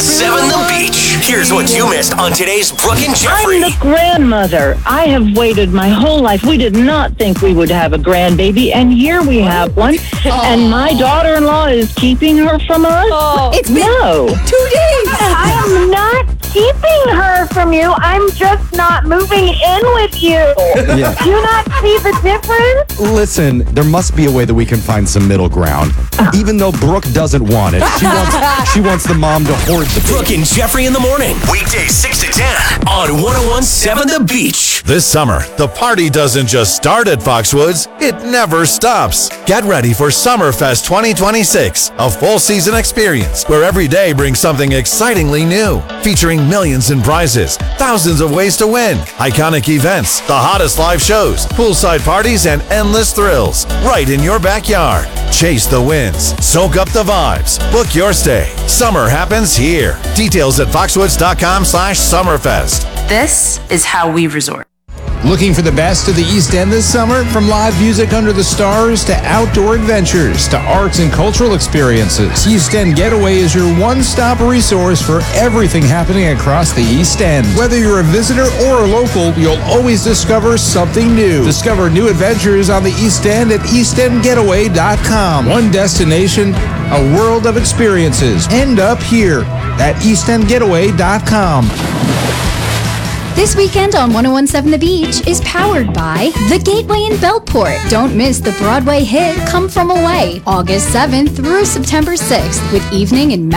1017 The Beach. Here's what you missed on today's Brooke and Jeffrey. I'm the grandmother. I have waited my whole life. We did not think we would have a grandbaby, and here we have one. And my daughter-in-law is keeping her from us? It's been 2 days. I am not keeping her from you. I'm just not moving in with you. Yeah. Do you not see the difference? Listen, there must be a way that we can find some middle ground. Even though Brooke doesn't want it, she wants the mom to hoard the baby. Brooke and Jeffrey in the morning. Weekdays 6 to 10 on 1017 The Beach. This summer, the party doesn't just start at Foxwoods, it never stops. Get ready for Summerfest 2026, a full season experience where every day brings something excitingly new, featuring millions in prizes, thousands of ways to win, iconic events, the hottest live shows, poolside parties, and endless thrills right in your backyard. Chase the wins, soak up the vibes, book your stay. Summer happens here. Details at foxwoods.com/summerfest. This is how we resort. Looking for the best of the East End this summer? From live music under the stars to outdoor adventures to arts and cultural experiences, East End Getaway is your one-stop resource for everything happening across the East End. Whether you're a visitor or a local, you'll always discover something new. Discover new adventures on the East End at eastendgetaway.com. One destination, a world of experiences. End up here at eastendgetaway.com. This weekend on 1017 The Beach is powered by The Gateway in Belport. Don't miss the Broadway hit Come From Away, August 7th through September 6th with evening and